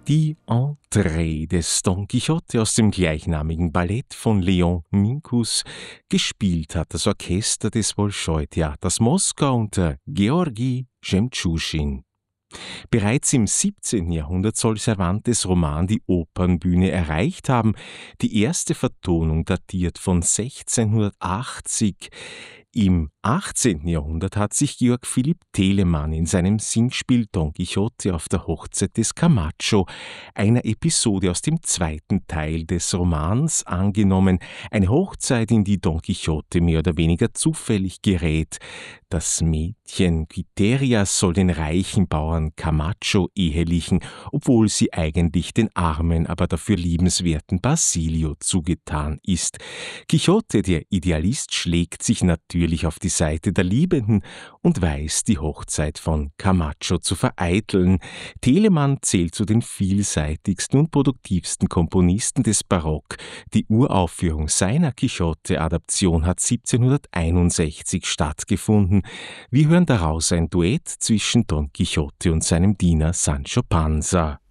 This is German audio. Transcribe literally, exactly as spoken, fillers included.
Die Entree des Don Quixote aus dem gleichnamigen Ballett von Leon Minkus. Gespielt hat das Orchester des Bolschoi-Theaters Moskau unter Georgi Schemtschuschin. Bereits im siebzehnten Jahrhundert soll Cervantes' Roman die Opernbühne erreicht haben. Die erste Vertonung datiert von sechzehnhundertachtzig. Im achtzehnten Jahrhundert hat sich Georg Philipp Telemann in seinem Singspiel Don Quixote auf der Hochzeit des Camacho einer Episode aus dem zweiten Teil des Romans angenommen. Eine Hochzeit, in die Don Quixote mehr oder weniger zufällig gerät. Das Mädchen Quiteria soll den reichen Bauern Camacho ehelichen, obwohl sie eigentlich den armen, aber dafür liebenswerten Basilio zugetan ist. Quixote, der Idealist, schlägt sich natürlich auf die Seite der Liebenden und weiß, die Hochzeit von Camacho zu vereiteln. Telemann zählt zu den vielseitigsten und produktivsten Komponisten des Barock. Die Uraufführung seiner Quixote-Adaption hat siebzehnhunderteinundsechzig stattgefunden. Wir hören daraus ein Duett zwischen Don Quixote und seinem Diener Sancho Panza.